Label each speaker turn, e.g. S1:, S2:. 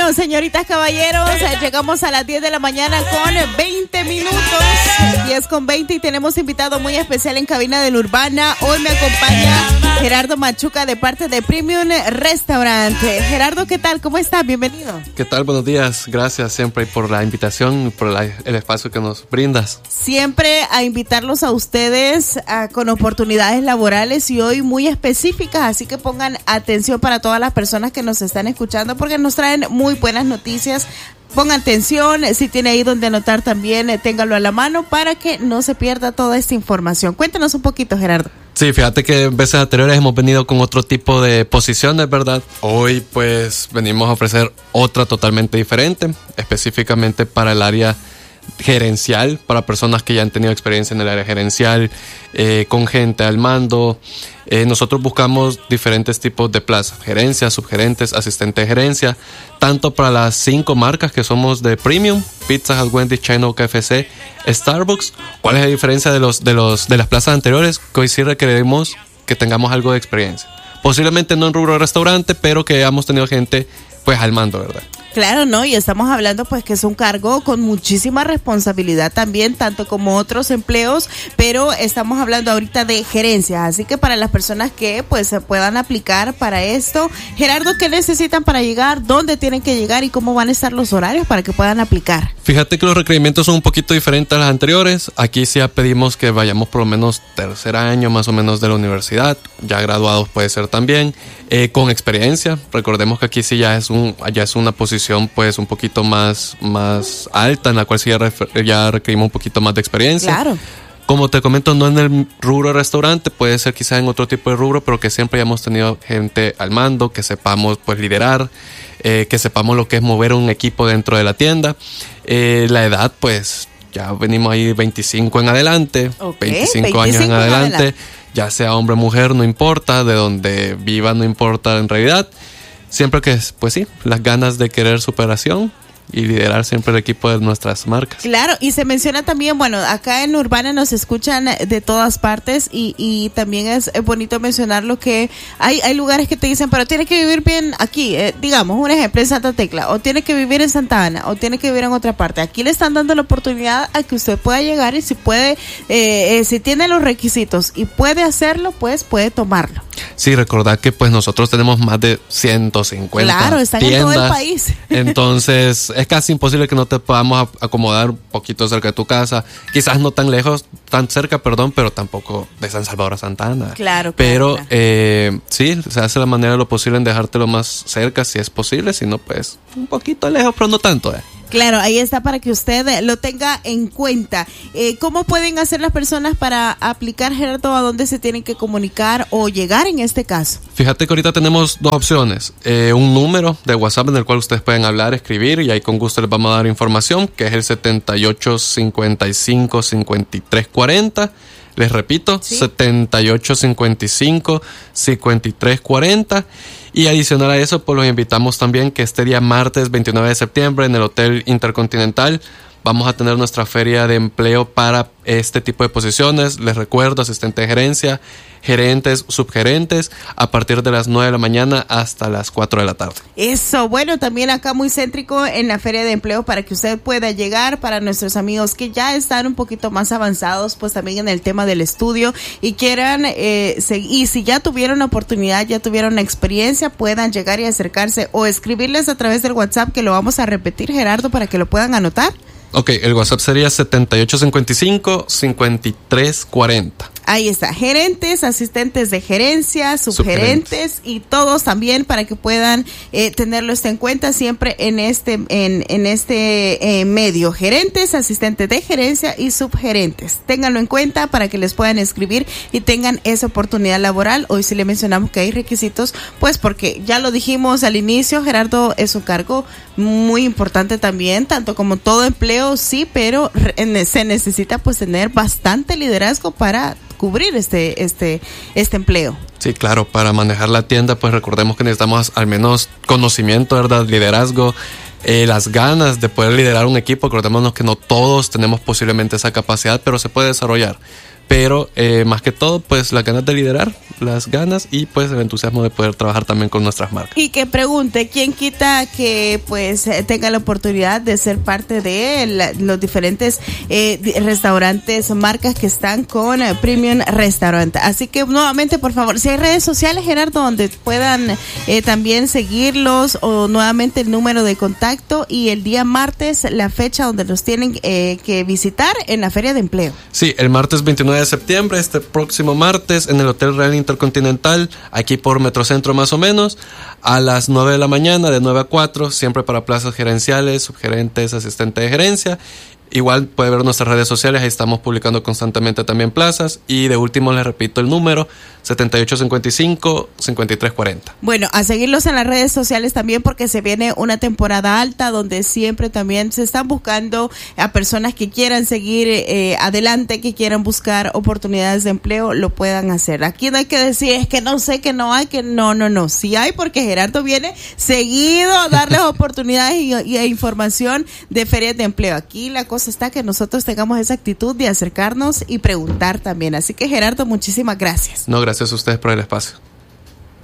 S1: Bueno, señoritas, caballeros, llegamos a las 10 de la mañana con 20 minutos, 10:20, y tenemos invitado muy especial en cabina de La Urbana. Hoy me acompaña Gerardo Machuca de parte de Premium Restaurant. Gerardo, ¿qué tal? ¿Cómo estás? Bienvenido.
S2: ¿Qué tal? Buenos días. Gracias siempre por la invitación y por el espacio que nos brindas.
S1: Siempre a invitarlos a ustedes con oportunidades laborales y hoy muy específicas, así que pongan atención para todas las personas que nos están escuchando porque nos traen muy buenas noticias. Pongan atención, si tiene ahí donde anotar también, téngalo a la mano para que no se pierda toda esta información. Cuéntanos un poquito, Gerardo.
S2: Sí, fíjate que en veces anteriores hemos venido con otro tipo de posiciones, ¿verdad? Hoy pues venimos a ofrecer otra totalmente diferente, específicamente para el área gerencial, para personas que ya han tenido experiencia en el área gerencial, con gente al mando. Nosotros buscamos diferentes tipos de plazas: gerencia, subgerentes, asistente de gerencia, tanto para las 5 marcas que somos de Premium: Pizza Hut, Wendy's, Chino, KFC, Starbucks. ¿Cuál es la diferencia de las plazas anteriores? Que hoy sí requerimos que tengamos algo de experiencia, posiblemente no en rubro de restaurante, pero que hayamos tenido gente pues al mando, ¿verdad?
S1: Claro, ¿no? Y estamos hablando pues que es un cargo con muchísima responsabilidad también, tanto como otros empleos, pero estamos hablando ahorita de gerencias, así que para las personas que pues se puedan aplicar para esto. Gerardo, ¿qué necesitan para llegar? ¿Dónde tienen que llegar? ¿Y cómo van a estar los horarios para que puedan aplicar?
S2: Fíjate que los requerimientos son un poquito diferentes a los anteriores. Aquí sí ya pedimos que vayamos por lo menos tercer año más o menos de la universidad, ya graduados puede ser también, con experiencia. Recordemos que aquí sí ya es una posición pues un poquito más alta, en la cual sí ya requerimos un poquito más de experiencia.
S1: Claro.
S2: Como te comento, no en el rubro restaurante, puede ser quizás en otro tipo de rubro, pero que siempre hayamos tenido gente al mando, que sepamos pues liderar, que sepamos lo que es mover un equipo dentro de la tienda. La edad pues ya venimos ahí 25 en adelante, okay, 25 años en adelante, ya sea hombre o mujer, no importa, de donde viva no importa en realidad. Siempre que, pues sí, las ganas de querer superación y liderar siempre el equipo de nuestras marcas.
S1: Claro, y se menciona también, bueno, acá en Urbana nos escuchan de todas partes y también es bonito mencionar lo que hay lugares que te dicen, pero tienes que vivir bien aquí, digamos, un ejemplo en Santa Tecla, o tiene que vivir en Santa Ana, o tiene que vivir en otra parte. Aquí le están dando la oportunidad a que usted pueda llegar y si puede, si tiene los requisitos y puede hacerlo, pues puede tomarlo.
S2: Sí, recordad que pues nosotros tenemos más de 150
S1: claro, están
S2: tiendas,
S1: en todo el país.
S2: Entonces es casi imposible que no te podamos acomodar un poquito cerca de tu casa. Quizás no tan cerca, pero tampoco de San Salvador a Santa Ana.
S1: Claro.
S2: Pero sí, se hace la manera de lo posible en dejártelo más cerca si es posible, si no pues un poquito lejos, pero no tanto.
S1: Claro, ahí está para que usted lo tenga en cuenta. ¿Cómo pueden hacer las personas para aplicar, Gerardo? ¿A dónde se tienen que comunicar o llegar en este caso?
S2: Fíjate que ahorita tenemos 2 opciones. Un número de WhatsApp en el cual ustedes pueden hablar, escribir, y ahí con gusto les vamos a dar información, que es el 7855-5340. Les repito, ¿sí? 7855-5340. Y adicional a eso, pues los invitamos también que este día martes 29 de septiembre en el Hotel Intercontinental vamos a tener nuestra feria de empleo para este tipo de posiciones. Les recuerdo, asistente de gerencia, gerentes, subgerentes, a partir de las 9 de la mañana hasta las 4 de la tarde.
S1: Eso, bueno, también acá muy céntrico en la feria de empleo para que usted pueda llegar. Para nuestros amigos que ya están un poquito más avanzados, pues también en el tema del estudio y quieran, y si ya tuvieron oportunidad, ya tuvieron experiencia, puedan llegar y acercarse o escribirles a través del WhatsApp, que lo vamos a repetir, Gerardo, para que lo puedan anotar.
S2: Ok, el WhatsApp sería 7855-5340.
S1: Ahí está, gerentes, asistentes de gerencia, subgerentes y todos también para que puedan tenerlo en cuenta siempre en este medio. Gerentes, asistentes de gerencia y subgerentes. Ténganlo en cuenta para que les puedan escribir y tengan esa oportunidad laboral. Hoy sí le mencionamos que hay requisitos, pues porque ya lo dijimos al inicio, Gerardo, es un cargo muy importante también, tanto como todo empleo, sí, pero se necesita pues tener bastante liderazgo para cubrir este empleo.
S2: Sí, claro, para manejar la tienda, pues recordemos que necesitamos al menos conocimiento, ¿verdad? Liderazgo, las ganas de poder liderar un equipo. Recordémonos que no todos tenemos posiblemente esa capacidad, pero se puede desarrollar. pero más que todo, pues las ganas de liderar, las ganas y pues el entusiasmo de poder trabajar también con nuestras marcas.
S1: Y que pregunte, ¿quién quita que pues tenga la oportunidad de ser parte de los diferentes restaurantes, marcas que están con Premium Restaurant? Así que nuevamente, por favor, si hay redes sociales, Gerardo, donde puedan también seguirlos, o nuevamente el número de contacto y el día martes, la fecha donde los tienen que visitar en la Feria de Empleo.
S2: Sí, el martes 29 de septiembre, este próximo martes, en el Hotel Real Intercontinental, aquí por Metrocentro más o menos, a las 9 de la mañana, de 9 a 4, siempre para plazas gerenciales, subgerentes, asistentes de gerencia. Igual puede ver nuestras redes sociales, ahí estamos publicando constantemente también plazas. Y de último les repito el número, 7855-5340.
S1: Bueno, a seguirlos en las redes sociales también, porque se viene una temporada alta donde siempre también se están buscando a personas que quieran seguir adelante, que quieran buscar oportunidades de empleo, lo puedan hacer. Aquí no hay que decir, es que no sé, que no hay, que no. Sí hay, porque Gerardo viene seguido a darles oportunidades y información de ferias de empleo. Aquí la cosa está que nosotros tengamos esa actitud de acercarnos y preguntar también. Así que, Gerardo, muchísimas gracias.
S2: No, gracias a ustedes por el espacio.